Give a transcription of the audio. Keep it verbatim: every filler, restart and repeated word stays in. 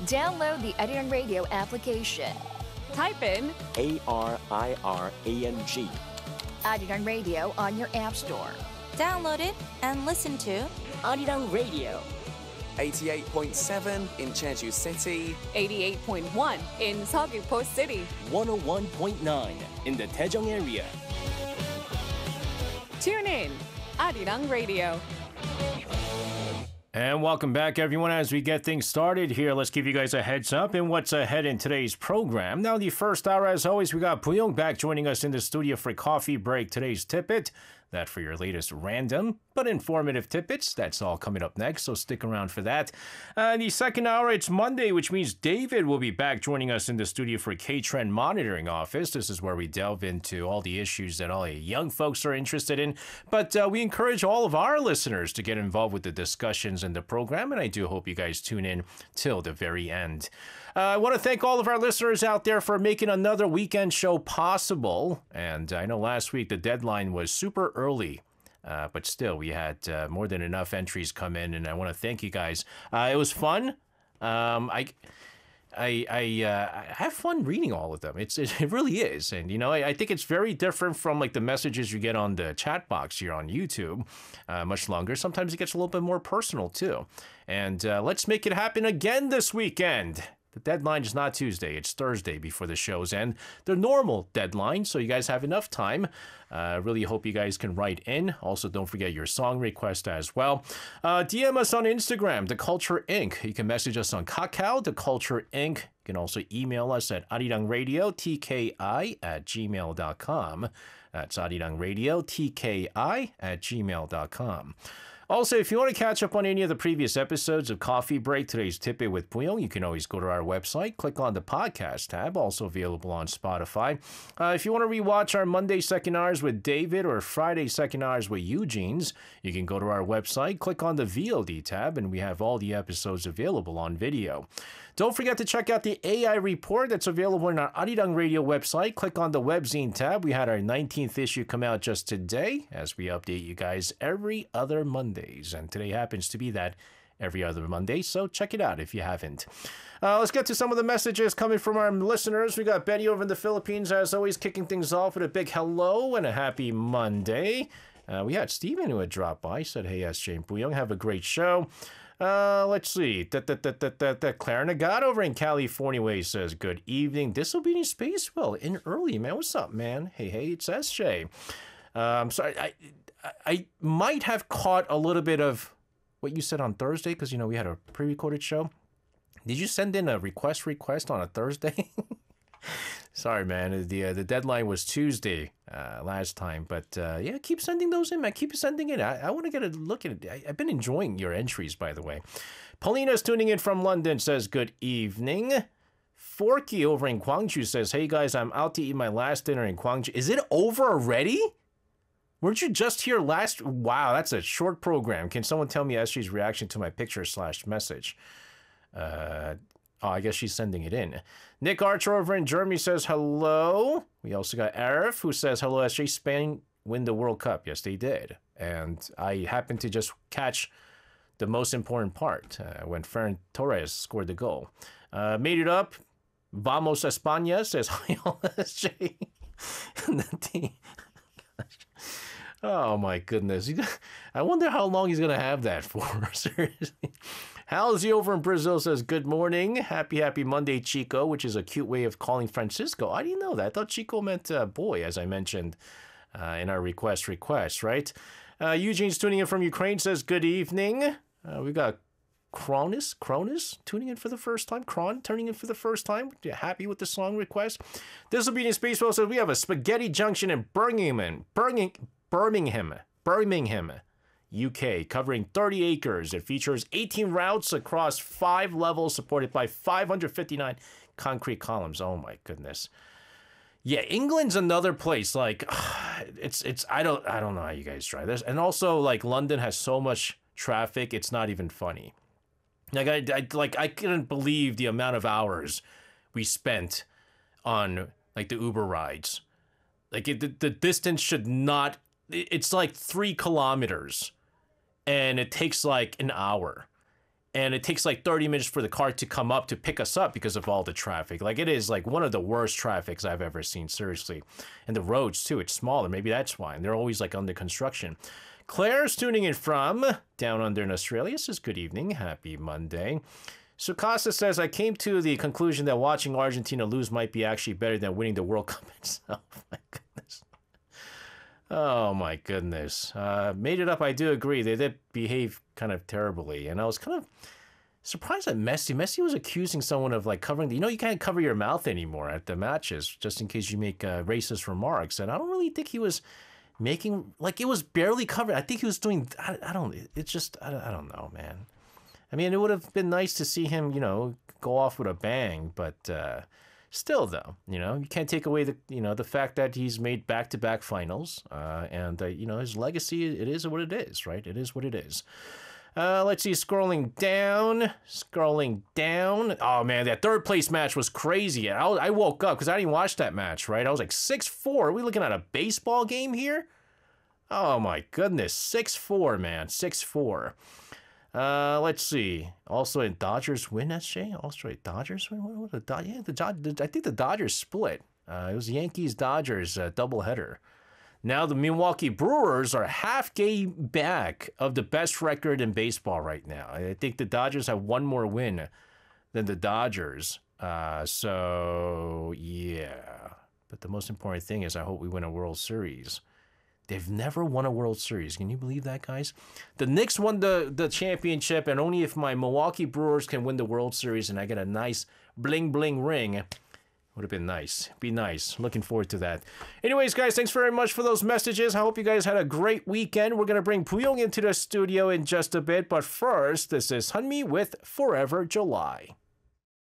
Download the Arirang Radio application. Type in A R I R A N G. Arirang Radio on your app store. Download it and listen to Arirang Radio. eighty-eight point seven in Jeju City. eighty-eight point one in Seogwipo City. one oh one point nine in the Daejeong area. Tune in, Arirang Radio. And welcome back, everyone. As we get things started here, let's give you guys a heads up in what's ahead in today's program. Now, the first hour, as always, we got Boo-young back joining us in the studio for coffee break. Today's tidbit, that for your latest random but informative tidbits. That's all coming up next, so stick around for that. Uh, the second hour, it's Monday, which means David will be back joining us in the studio for K-Trend Monitoring Office. This is where we delve into all the issues that all the young folks are interested in. But uh, we encourage all of our listeners to get involved with the discussions in the program, and I do hope you guys tune in till the very end. Uh, I want to thank all of our listeners out there for making another weekend show possible. And I know last week the deadline was super early. Uh, but still, we had uh, more than enough entries come in, and I want to thank you guys. Uh, it was fun. Um, I, I, I, uh, I have fun reading all of them. It's it, really is, and you know, I, I think it's very different from like the messages you get on the chat box here on YouTube. Uh, much longer. Sometimes it gets a little bit more personal too. And uh, let's make it happen again this weekend. The deadline is not Tuesday, it's Thursday before the shows end. The normal deadline, so you guys have enough time. I uh, really hope you guys can write in. Also, don't forget your song request as well. Uh, D M us on Instagram, The Culture Incorporated. You can message us on Kakao, The Culture Incorporated. You can also email us at arirangradio, T K I, at gmail dot com. That's arirangradio, T K I, at gmail dot com. Also, if you want to catch up on any of the previous episodes of Coffee Break, today's tidbit with Boo-young, you can always go to our website, click on the podcast tab, also available on Spotify. Uh, if you want to rewatch our Monday second hours with David or Friday second hours with Eugene's, you can go to our website, click on the V O D tab, and we have all the episodes available on video. Don't forget to check out the A I report that's available on our Arirang Radio website. Click on the webzine tab. We had our nineteenth issue come out just today, as we update you guys every other Mondays. And today happens to be that every other Monday, so check it out if you haven't. Uh, let's get to some of the messages coming from our listeners. We got Betty over in the Philippines, as always, kicking things off with a big hello and a happy Monday. Uh, we had Steven who had dropped by, said, hey, S J and Boo-young, have a great show. Uh, let's see. Da, da, da, da, da, da. Claire Nagata over in California Way says, good evening. Disobedient Spacewell in early, man. What's up, man? Hey, hey, it's S J. Um, sorry, I, I might have caught a little bit of what you said on Thursday, because, you know, we had a pre-recorded show. Did you send in a request request on a Thursday? Sorry, man. The uh, the deadline was Tuesday uh, last time. But uh, yeah, keep sending those in, man. Keep sending it. I, I want to get a look at it. I, I've been enjoying your entries, by the way. Paulina's tuning in from London, says, good evening. Forky over in Gwangju says, hey, guys, I'm out to eat my last dinner in Gwangju. Is it over already? Weren't you just here last? Wow, that's a short program. Can someone tell me S G's reaction to my picture slash message? Uh... Oh, I guess she's sending it in. Nick Archer over in Germany says hello. We also got Arif who says hello, S J. Spain win the World Cup. Yes, they did. And I happened to just catch the most important part uh, when Ferran Torres scored the goal. Uh, made it up. Vamos España says hi, S J. And then the... Oh, my goodness. I wonder how long he's going to have that for. Seriously. Halsey over in Brazil says, good morning. Happy, happy Monday, Chico, which is a cute way of calling Francisco. I didn't know that. I thought Chico meant uh, boy, as I mentioned uh, in our request request, right? Uh, Eugene's tuning in from Ukraine says, good evening. Uh, we got Cronus, Cronus tuning in for the first time. Cron turning in for the first time. You happy with the song request? Disobedient Spacewell says, we have a spaghetti junction in Birmingham, Birmingham, Birmingham, Birmingham. U K, covering thirty acres. It features eighteen routes across five levels, supported by five hundred fifty-nine concrete columns. Oh my goodness. Yeah, England's another place. Like, it's it's I don't I don't know how you guys drive this. And also, like, London has so much traffic, it's not even funny. Like I, I like I couldn't believe the amount of hours we spent on like the Uber rides. Like it, the, the distance should not. It's like three kilometers. And it takes like an hour. and it takes like thirty minutes for the car to come up to pick us up because of all the traffic. Like, it is like one of the worst traffics I've ever seen, seriously. And the roads too, it's smaller, maybe that's why, and they're always like under construction. Claire's tuning in from down under in Australia. Says good evening, happy Monday. Sukasa says, I came to the conclusion that watching Argentina lose might be actually better than winning the World Cup itself. My goodness. Oh my goodness. Uh, made it up, I do agree. They did behave kind of terribly. And I was kind of surprised that Messi, Messi was accusing someone of like covering, the, you know, you can't cover your mouth anymore at the matches just in case you make uh, racist remarks. And I don't really think he was making, like, it was barely covered. I think he was doing, I, I don't, it's just, I, I don't know, man. I mean, it would have been nice to see him, you know, go off with a bang, but uh, still, though, you know, you can't take away the, you know, the fact that he's made back-to-back finals, uh, and uh, you know, his legacy, it is what it is, right? It is what it is. Uh, let's see, scrolling down, scrolling down. Oh man, that third place match was crazy. I, I woke up because I didn't watch that match, right? I was like six four. Are we looking at a baseball game here? Oh my goodness, six four, man, six four. Uh, let's see. Also, in Dodgers win, S J. Also, Dodgers win. What was the Dodgers? Yeah, the Dodgers. I think the Dodgers split. Uh, it was Yankees Dodgers uh, doubleheader. Now the Milwaukee Brewers are half game back of the best record in baseball right now. I think the Dodgers have one more win than the Dodgers. Uh, so yeah. But the most important thing is I hope we win a World Series. They've never won a World Series. Can you believe that, guys? The Knicks won the, the championship, and only if my Milwaukee Brewers can win the World Series and I get a nice bling-bling ring, would have been nice. Be nice. Looking forward to that. Anyways, guys, thanks very much for those messages. I hope you guys had a great weekend. We're going to bring Puyong into the studio in just a bit, but first, this is Hanmi with Forever July.